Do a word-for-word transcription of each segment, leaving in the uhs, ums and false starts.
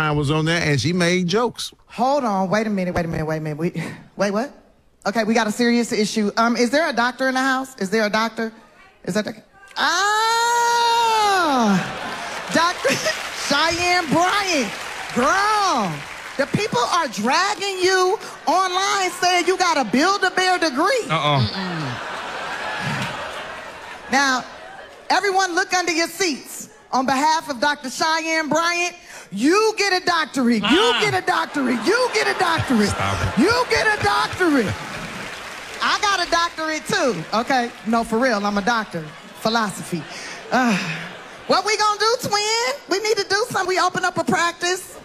Bryan was on there, and she made jokes. Hold on. Wait a minute. Wait a minute. Wait a minute. We, wait, what? Okay, we got a serious issue. Um, is there a doctor in the house? Is there a doctor? Is that the... Ah! Doctor Cheyenne Bryant. Girl, the people are dragging you online saying you got a Build-A-Bear degree. Uh-uh. Now, everyone look under your seats. On behalf of Doctor Cheyenne Bryant, you get a doctorate. Ah. You get a doctorate. You get a doctorate. You get a doctorate. I got a doctorate too. Okay, no, for real, I'm a doctor. Philosophy. Uh, what we gonna do, twin? We need to do something. We open up a practice.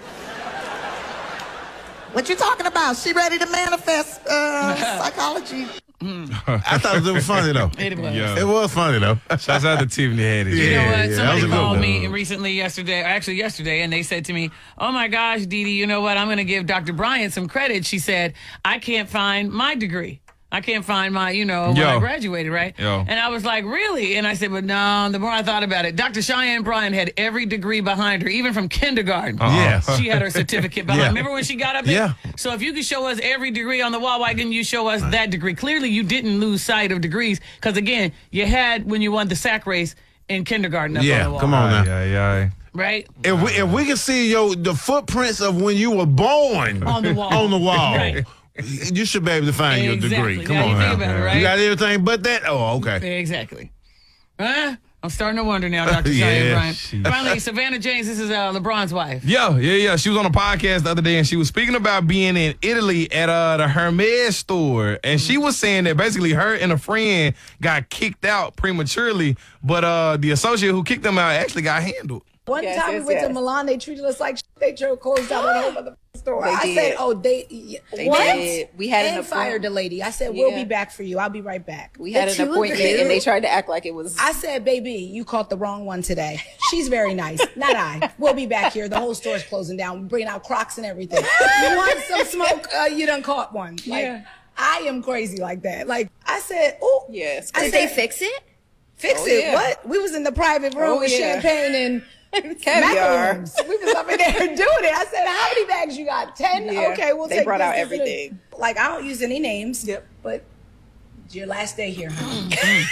What you talking about? She ready to manifest uh, psychology. I thought it was funny, though. It was. Yo. It was funny, though. Shouts out to Tiffany Haddish. You know what? Yeah, yeah, Somebody called one. me recently, yesterday, or actually yesterday, and they said to me, oh my gosh, Dee Dee, you know what? I'm going to give Doctor Bryant some credit. She said, I can't find my degree. I can't find my, you know, when Yo. I graduated, right? Yo. And I was like, really? And I said, but no, the more I thought about it, Doctor Cheyenne Bryant had every degree behind her, even from kindergarten. Uh-uh. Yes. She had her certificate behind. Yeah. Remember when she got up there? Yeah. So if you could show us every degree on the wall, why didn't you show us that degree? Clearly, you didn't lose sight of degrees because, again, you had when you won the sack race in kindergarten up Yeah, on the wall. come on now. Yeah, yeah. Right? If we, if we can see yo the footprints of when you were born On the wall. on the wall, Right. you should be able to find your Exactly. degree. Come Now on you now. think about it, right? You got everything but that? Oh, okay. Exactly. Huh? I'm starting to wonder now, Doctor Yeah, Cheyenne Bryant. she- Finally, Savannah James, this is uh, LeBron's wife. Yeah, yeah, yeah. She was on a podcast the other day, and she was speaking about being in Italy at uh, the Hermes store, and she was saying that basically her and a friend got kicked out prematurely, but uh, the associate who kicked them out actually got handled. One Yes, time yes, we went yes. to Milan, they treated us like shit. They drove closed down the whole other store. They I did. said, oh, they, yeah, They what? did. We had an and fired the appointment. lady. I said, we'll Yeah. be back for you. I'll be right back. We had But an you appointment, agree? and they tried to act like it was. I said, baby, you caught the wrong one today. She's very nice. Not I. We'll be back here. The whole store's closing down. We're bringing out Crocs and everything. You want some smoke? Uh, you done caught one. Like, Yeah. I am crazy like that. Like, I said, oh. Yes. I Did said, they fix it? Fix Oh, it? yeah. What? We was in the private room Oh, with yeah. champagne and Caviar. macarons. We was up in there doing it. I said, how many bags you got? Ten? Yeah. Okay, we'll They take brought this, out this, and this. everything. Like, I don't use any names. Yep. But it's your last day here, huh?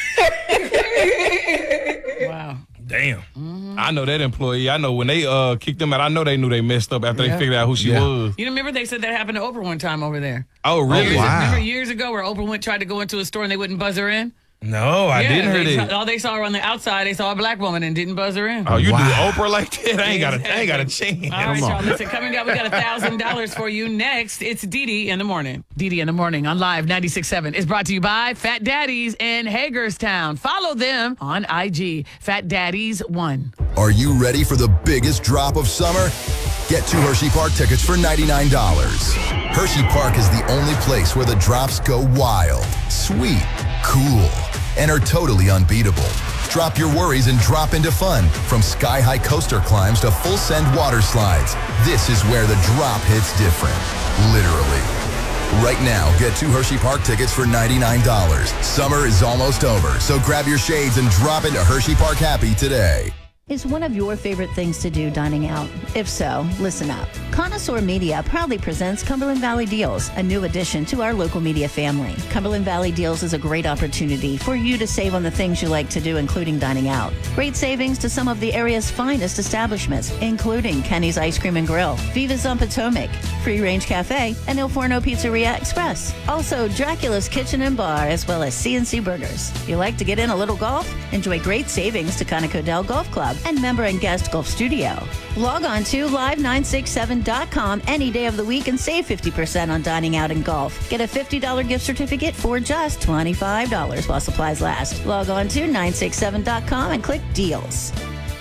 Wow. Damn. I know that employee. I know when they uh kicked them out, I know they knew they messed up after Yeah. they figured out who she Yeah. was. You remember they said that happened to Oprah one time over there? Oh, really? Years- wow. Remember years ago where Oprah went tried to go into a store and they wouldn't buzz her in? No, I yeah, didn't hear they that. saw- all they saw her on the outside, they saw a black woman and didn't buzz her in. Oh, you Wow. do Oprah like that? I ain't got a, I ain't got a chance. All right, y'all, listen, coming up, we got one thousand dollars for you next. It's Dee Dee in the morning. Dee Dee in the morning on Live ninety-six point seven is brought to you by Fat Daddies in Hagerstown. Follow them on I G, Fat Daddies one. Are you ready for the biggest drop of summer? Get two Hershey Park tickets for ninety-nine dollars. Hershey Park is the only place where the drops go wild, sweet, cool, and are totally unbeatable. Drop your worries and drop into fun. From sky-high coaster climbs to full-send water slides, this is where the drop hits different, literally. Right now, get two Hershey Park tickets for ninety-nine dollars. Summer is almost over, so grab your shades and drop into Hershey Park Happy today. Is one of your favorite things to do dining out? If so, listen up. Connoisseur Media proudly presents Cumberland Valley Deals, a new addition to our local media family. Cumberland Valley Deals is a great opportunity for you to save on the things you like to do, including dining out. Great savings to some of the area's finest establishments, including Kenny's Ice Cream and Grill, Viva's on Potomac, Free Range Cafe, and Il Forno Pizzeria Express. Also, Dracula's Kitchen and Bar, as well as C and C Burgers. You like to get in a little golf? Enjoy great savings to Conoco Dell Golf Club and member and guest golf studio. Log on to live nine six seven dot com any day of the week and save fifty percent on dining out and golf. Get a fifty dollars gift certificate for just twenty-five dollars while supplies last. Log on to nine six seven dot com and click deals.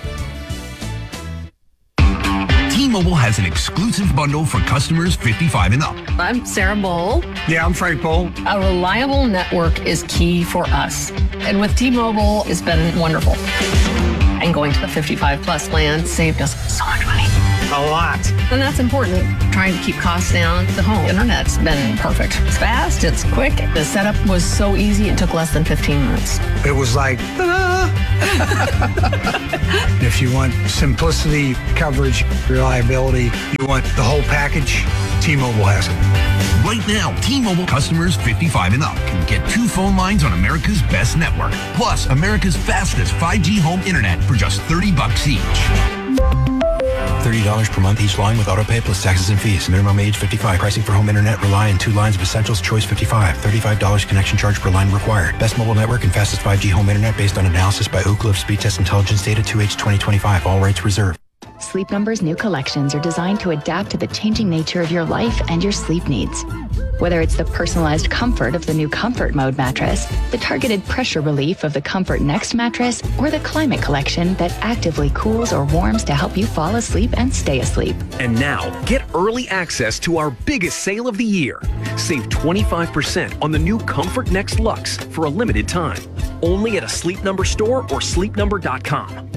T-Mobile has an exclusive bundle for customers fifty-five and up. I'm Sarah Bowl. Yeah, I'm Frank Bowl. A reliable network is key for us. And with T-Mobile, it's been wonderful. And going to the fifty-five plus plan saved us so much money. A lot. And that's important. Trying to keep costs down. The home internet's been perfect. It's fast, it's quick. The setup was so easy, it took less than fifteen minutes. It was like, ta-da! If you want simplicity, coverage, reliability, you want the whole package, T-Mobile has it. Right now, T-Mobile customers fifty-five and up can get two phone lines on America's best network, plus America's fastest five G home internet for just thirty bucks each. thirty dollars per month each line with autopay plus taxes and fees. Minimum age fifty-five. Pricing for home internet rely on two lines of Essentials Choice fifty-five. thirty-five dollars connection charge per line required. Best mobile network and fastest five G home internet based on analysis by Ookla of Speed Test Intelligence data two H twenty twenty-five. All rates reserved. Sleep Number's new collections are designed to adapt to the changing nature of your life and your sleep needs. Whether it's the personalized comfort of the new Comfort Mode mattress, the targeted pressure relief of the Comfort Next mattress, or the Climate Collection that actively cools or warms to help you fall asleep and stay asleep. And now, get early access to our biggest sale of the year. Save twenty-five percent on the new Comfort Next Luxe for a limited time. Only at a Sleep Number store or sleep number dot com.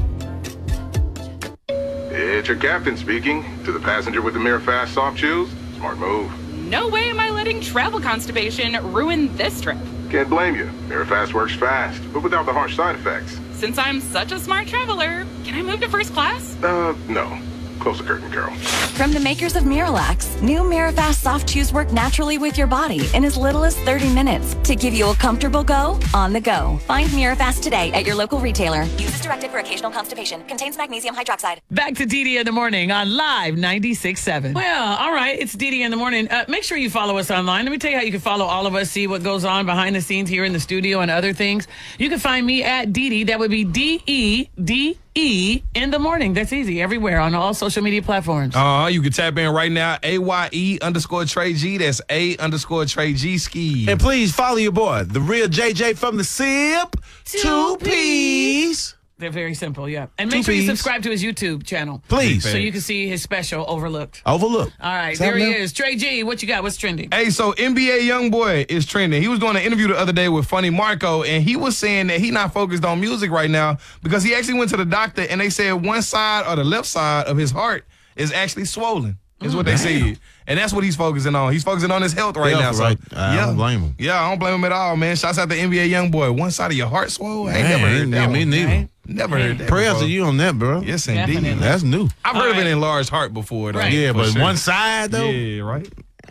It's your captain speaking. To the passenger with the Mirror Fast soft shoes, smart move. No way am I letting travel constipation ruin this trip. Can't blame you. Mirror Fast works fast, but without the harsh side effects. Since I'm such a smart traveler, can I move to first class? Uh, no. Close the curtain, Carol. From the makers of Miralax, new Mirafast soft chews work naturally with your body in as little as thirty minutes to give you a comfortable go on the go. Find Mirafast today at your local retailer. Use as directed for occasional constipation. Contains magnesium hydroxide. Back to Dee Dee in the morning on Live ninety-six point seven. Well, all right, it's Dee Dee in the morning. Uh, make sure you follow us online. Let me tell you how you can follow all of us, see what goes on behind the scenes here in the studio and other things. You can find me at Dee Dee. That would be D E D E in the morning. That's easy. Everywhere on all social media platforms. Uh, you can tap in right now. A Y E underscore Trey G. That's A underscore Trey G ski. And please follow your boy, the real J J from the SIP. Two P's. They're very simple, yeah. And make Two sure you P's. subscribe to his YouTube channel. Please. So you can see his special, Overlooked. Overlooked. All right, Is there that he new? is. Trey G, what you got? What's trending? Hey, so N B A YoungBoy is trending. He was doing an interview the other day with Funny Marco, and he was saying that he not focused on music right now because he actually went to the doctor, and they said one side or the left side of his heart is actually swollen, is what they said. And that's what he's focusing on. He's focusing on his health right Health, now. right. So, I yeah. don't blame him. Yeah, I don't blame him at all, man. Shouts out to N B A YoungBoy. One side of your heart swole? I ain't Man, never heard that yeah, me one. neither. Right? Never heard that Prayers before. to you on that, bro. Yes, indeed. Definitely. That's new. I've All heard of right. an enlarged heart before, though. Right. Yeah, For but sure. one side, though? Yeah, right?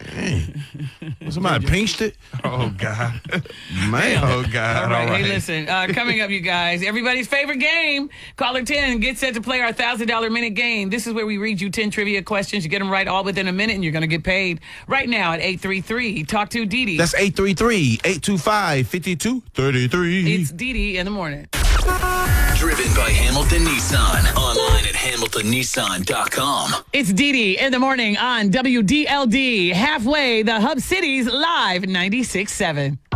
Somebody pinched it? Oh, God. Man. Oh, God. All right, hey, listen. Uh, coming up, you guys, everybody's favorite game. Caller ten, get set to play our one thousand dollars minute game. This is where we read you ten trivia questions. You get them right all within a minute, and you're going to get paid right now at eight three three. Talk to Dee Dee. That's eight three three, eight two five, five two three three. It's Dee Dee in the morning. Driven by Hamilton Nissan. Online at hamilton nissan dot com. It's Dee Dee in the morning on W D L D. Halfway, the Hub Cities Live ninety-six point seven.